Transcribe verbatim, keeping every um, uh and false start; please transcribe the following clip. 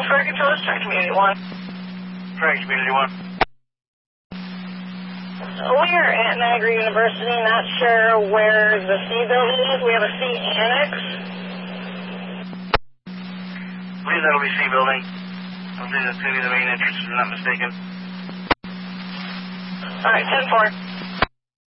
Fire Control, check Community one. Track Community one. We are at Niagara University, not sure where the C building is. We have a C annex. I believe that'll be C building. I believe that's going to be the main entrance, if I'm not mistaken. Alright, ten four.